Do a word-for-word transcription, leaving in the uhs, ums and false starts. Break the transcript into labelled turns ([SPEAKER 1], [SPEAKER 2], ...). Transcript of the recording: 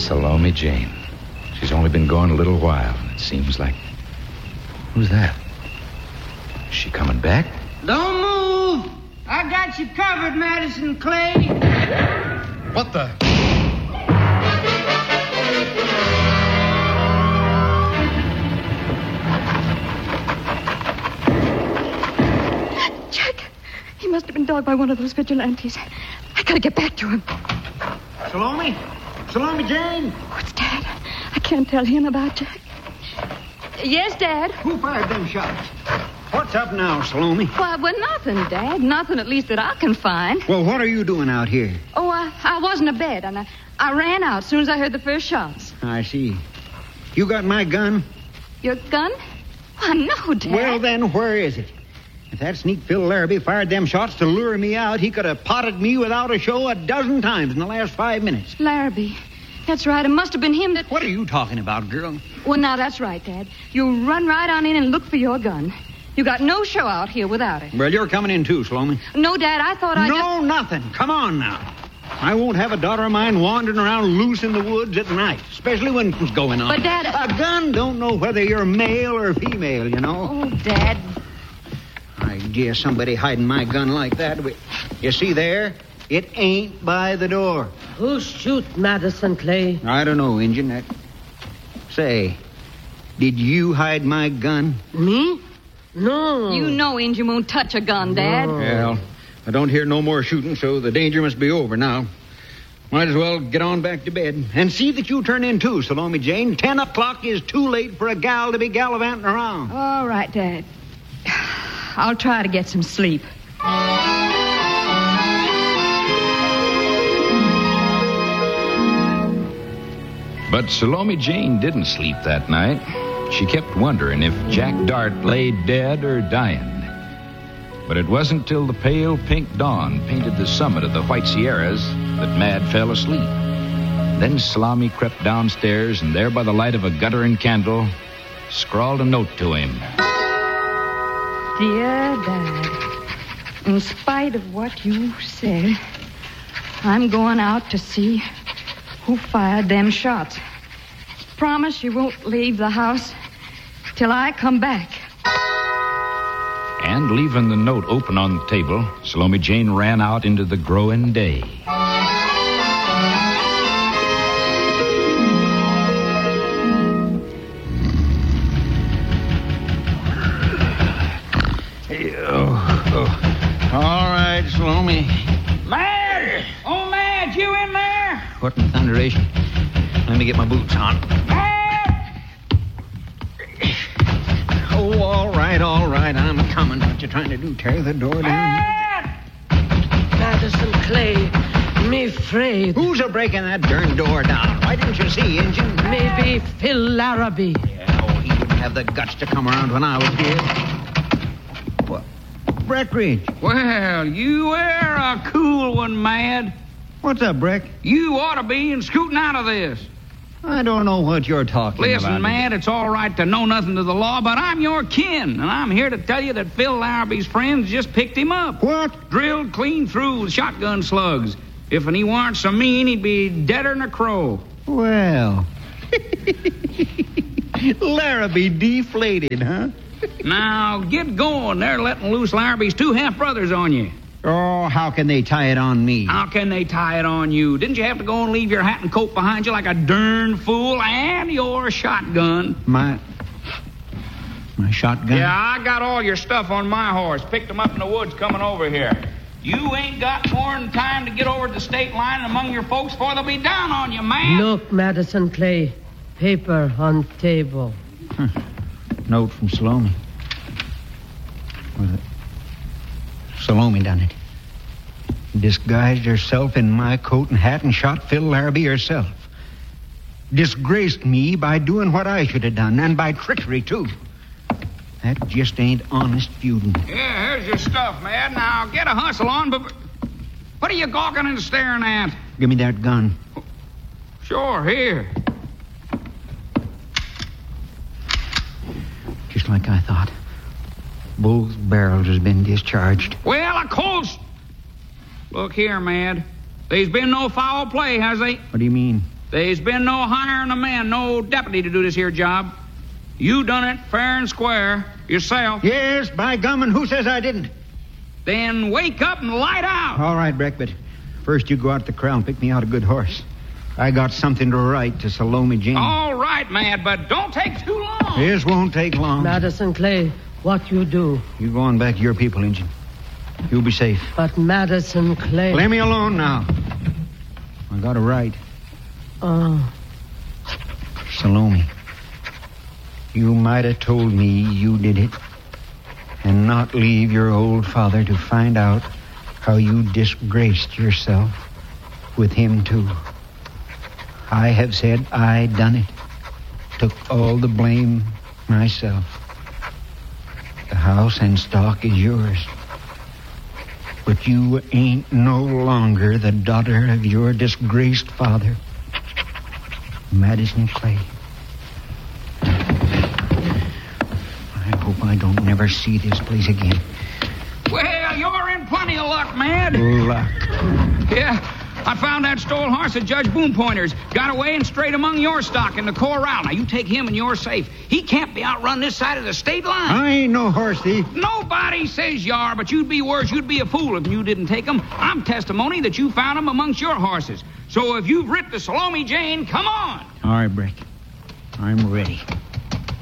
[SPEAKER 1] Salome Jane. She's only been gone a little while, and it seems like... Who's that? Is she coming back?
[SPEAKER 2] Don't move! I got you covered, Madison Clay.
[SPEAKER 3] What the...
[SPEAKER 4] Jack, he must have been dogged by one of those vigilantes. I gotta get back to him.
[SPEAKER 5] Salome? Salome Jane?
[SPEAKER 4] What's Dad? I can't tell him about Jack. Yes, Dad?
[SPEAKER 5] Who fired them shots? What's up now, Salome?
[SPEAKER 4] Why, well, nothing, Dad. Nothing, at least, that I can find.
[SPEAKER 5] Well, what are you doing out here?
[SPEAKER 4] Oh, I, I wasn't abed, and I, I ran out as soon as I heard the first shots.
[SPEAKER 5] I see. You got my gun?
[SPEAKER 4] Your gun? Why, no, Dad.
[SPEAKER 5] Well, then, where is it? If that sneak Phil Larrabee fired them shots to lure me out, he could have potted me without a show a dozen times in the last five minutes.
[SPEAKER 4] Larrabee. That's right. It must have been him that...
[SPEAKER 5] What are you talking about, girl?
[SPEAKER 4] Well, now, that's right, Dad. You run right on in and look for your gun. You got no show out here without it.
[SPEAKER 5] Well, you're coming in too, Salome.
[SPEAKER 4] No, Dad, I thought I
[SPEAKER 5] No,
[SPEAKER 4] just...
[SPEAKER 5] nothing. Come on now. I won't have a daughter of mine wandering around loose in the woods at night, especially when it's going on.
[SPEAKER 4] But, Dad...
[SPEAKER 5] A gun don't know whether you're male or female, you know.
[SPEAKER 4] Oh, Dad...
[SPEAKER 5] I guess somebody hiding my gun like that. You see there? It ain't by the door.
[SPEAKER 2] Who shoot Madison Clay?
[SPEAKER 5] I don't know, Injun. That... Say, did you hide my gun?
[SPEAKER 2] Me? No.
[SPEAKER 4] You know Injun won't touch a gun, Dad.
[SPEAKER 2] No.
[SPEAKER 5] Well, I don't hear no more shooting, so the danger must be over now. Might as well get on back to bed. And see that you turn in too, Salome Jane. Ten o'clock is too late for a gal to be gallivanting around.
[SPEAKER 4] All right, Dad. I'll try to get some sleep.
[SPEAKER 1] But Salome Jane didn't sleep that night. She kept wondering if Jack Dart lay dead or dying. But it wasn't till the pale pink dawn painted the summit of the White Sierras that Mad fell asleep. Then Salome crept downstairs, and there by the light of a guttering candle, scrawled a note to him.
[SPEAKER 4] Dear Dad, in spite of what you said, I'm going out to see who fired them shots. Promise you won't leave the house till I come back.
[SPEAKER 1] And leaving the note open on the table, Salome Jane ran out into the growing day.
[SPEAKER 5] Oh, oh. All right, Salome.
[SPEAKER 2] Mad! Oh, Mad, you in there?
[SPEAKER 5] What in thunderation? Let me get my boots on.
[SPEAKER 2] Mad!
[SPEAKER 5] Oh, all right, all right. I'm coming. What you trying to do? Tear the door down?
[SPEAKER 2] Mad! Madison Clay, me afraid.
[SPEAKER 5] Who's a breaking that darn door down? Why didn't you see, Injun?
[SPEAKER 2] Maybe Phil Larrabee.
[SPEAKER 5] Yeah, oh, he didn't have the guts to come around when I was here. What? Breckenridge.
[SPEAKER 6] Well, you were a cool one, Mad.
[SPEAKER 5] What's up, Breck?
[SPEAKER 6] You ought to be scooting out of this.
[SPEAKER 5] I don't know what you're talking
[SPEAKER 6] Listen,
[SPEAKER 5] about.
[SPEAKER 6] Mad, it's all right to know nothing to the law, but I'm your kin, and I'm here to tell you that Phil Larrabee's friends just picked him up.
[SPEAKER 5] What?
[SPEAKER 6] Drilled clean through with shotgun slugs. If he weren't so mean, he'd be deader than a crow.
[SPEAKER 5] Well. Larrabee deflated, huh?
[SPEAKER 6] Now, get going. They're letting loose Larrabee's two half-brothers on you.
[SPEAKER 5] Oh, how can they tie it on me?
[SPEAKER 6] How can they tie it on you? Didn't you have to go and leave your hat and coat behind you like a darn fool? And your shotgun.
[SPEAKER 5] My... My shotgun?
[SPEAKER 6] Yeah, I got all your stuff on my horse. Picked them up in the woods coming over here. You ain't got more than time to get over to the state line and among your folks before they'll be down on you, man.
[SPEAKER 2] Look, Madison Clay. Paper on table.
[SPEAKER 5] Huh. Note from Salome. Was it? Salome done it. Disguised herself in my coat and hat and shot Phil Larrabee herself. Disgraced me by doing what I should have done, and by trickery, too. That just ain't honest feuding.
[SPEAKER 6] Yeah, here's your stuff, man. Now, get a hustle on, but... What are you gawking and staring at?
[SPEAKER 5] Give me that gun.
[SPEAKER 6] Sure, here.
[SPEAKER 5] Just like I thought. Both barrels has been discharged.
[SPEAKER 6] Well, of course. Look here, Mad. There's been no foul play, has they?
[SPEAKER 5] What do you mean?
[SPEAKER 6] There's been no hiring a man, no deputy to do this here job. You done it fair and square yourself.
[SPEAKER 5] Yes, by gum, and who says I didn't?
[SPEAKER 6] Then wake up and light out.
[SPEAKER 5] All right, Breck, but first you go out to the corral and pick me out a good horse. I got something to write to Salome Jane.
[SPEAKER 6] All right, man, but don't take too long.
[SPEAKER 5] This won't take long.
[SPEAKER 7] Madison Clay, what you do?
[SPEAKER 5] You go on back to your people, Injun. You'll be safe.
[SPEAKER 7] But Madison Clay...
[SPEAKER 5] Leave me alone now. I got to write.
[SPEAKER 7] Oh.
[SPEAKER 5] Salome, you might have told me you did it and not leave your old father to find out how you disgraced yourself with him, too. I have said I done it. Took all the blame myself. The house and stock is yours. But you ain't no longer the daughter of your disgraced father, Madison Clay. I hope I don't never see this place again.
[SPEAKER 6] Well, you're in plenty of luck, Mad.
[SPEAKER 5] Luck.
[SPEAKER 6] Yeah, I found that stolen horse at Judge Boom Pointer's. Got away and straight among your stock in the corral. Now, you take him and you're safe. He can't be outrun this side of the state line.
[SPEAKER 5] I ain't no horse thief.
[SPEAKER 6] Nobody says you are, but you'd be worse. You'd be a fool if you didn't take him. I'm testimony that you found him amongst your horses. So if you've ripped the Salome Jane, come on.
[SPEAKER 5] All right, Breck. I'm ready.